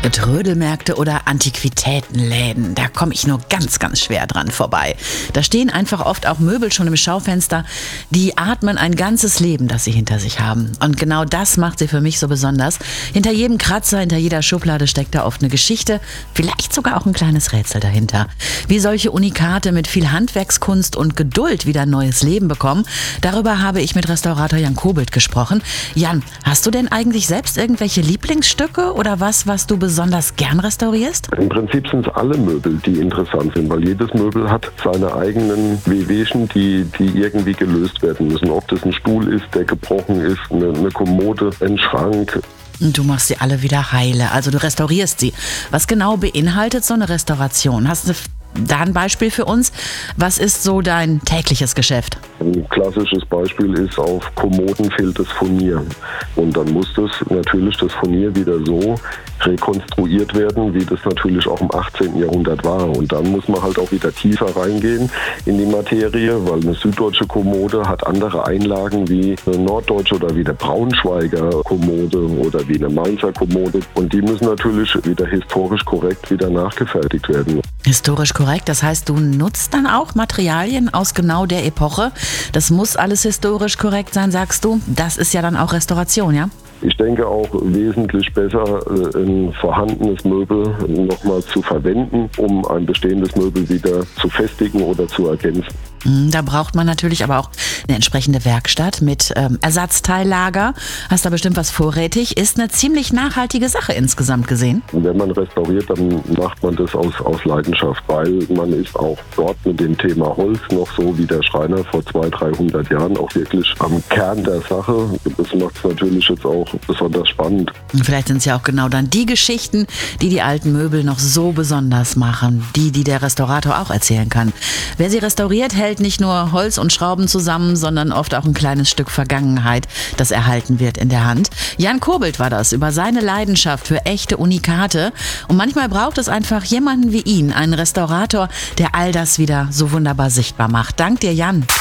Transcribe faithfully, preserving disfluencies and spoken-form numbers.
Trödelmärkte oder Antiquitätenläden, da komme ich nur ganz, ganz schwer dran vorbei. Da stehen einfach oft auch Möbel schon im Schaufenster, die atmen ein ganzes Leben, das sie hinter sich haben. Und genau das macht sie für mich so besonders. Hinter jedem Kratzer, hinter jeder Schublade steckt da oft eine Geschichte, vielleicht sogar auch ein kleines Rätsel dahinter. Wie solche Unikate mit viel Handwerkskunst und Geduld wieder neues Leben bekommen, darüber habe ich mit Restaurator Jan Kobelt gesprochen. Jan, hast du denn eigentlich selbst irgendwelche Lieblingsstücke oder was, was du besonders gern restaurierst? Im Prinzip sind es alle Möbel, die interessant sind, weil jedes Möbel hat seine eigenen Wehwehchen, die, die irgendwie gelöst werden müssen. Ob das ein Stuhl ist, der gebrochen ist, eine, eine Kommode, ein Schrank. Du machst sie alle wieder heile, also du restaurierst sie. Was genau beinhaltet so eine Restauration? Hast du da ein Beispiel für uns? Was ist so dein tägliches Geschäft? Ein klassisches Beispiel ist, auf Kommoden fehlt das Furnier. Und dann muss das natürlich das Furnier wieder so rekonstruiert werden, wie das natürlich auch im achtzehnten Jahrhundert war. Und dann muss man halt auch wieder tiefer reingehen in die Materie, weil eine süddeutsche Kommode hat andere Einlagen wie eine norddeutsche oder wie eine Braunschweiger Kommode oder wie eine Mainzer Kommode. Und die müssen natürlich wieder historisch korrekt wieder nachgefertigt werden. Historisch korrekt, das heißt, du nutzt dann auch Materialien aus genau der Epoche. Das muss alles historisch korrekt sein, sagst du. Das ist ja dann auch Restauration, ja? Ich denke auch wesentlich besser, ein vorhandenes Möbel nochmal zu verwenden, um ein bestehendes Möbel wieder zu festigen oder zu ergänzen. Da braucht man natürlich aber auch eine entsprechende Werkstatt mit ähm, Ersatzteillager. Hast da bestimmt was vorrätig. Ist eine ziemlich nachhaltige Sache insgesamt gesehen. Wenn man restauriert, dann macht man das aus, aus Leidenschaft, weil man ist auch dort mit dem Thema Holz noch so wie der Schreiner vor zweihundert, dreihundert Jahren auch wirklich am Kern der Sache. Das macht es natürlich jetzt auch besonders spannend. Und vielleicht sind es ja auch genau dann die Geschichten, die die alten Möbel noch so besonders machen. Die, die der Restaurator auch erzählen kann. Wer sie restauriert, hält nicht nur Holz und Schrauben zusammen, sondern oft auch ein kleines Stück Vergangenheit, das erhalten wird in der Hand. Jan Kobelt war das über seine Leidenschaft für echte Unikate. Und manchmal braucht es einfach jemanden wie ihn, einen Restaurator, der all das wieder so wunderbar sichtbar macht. Dank dir, Jan.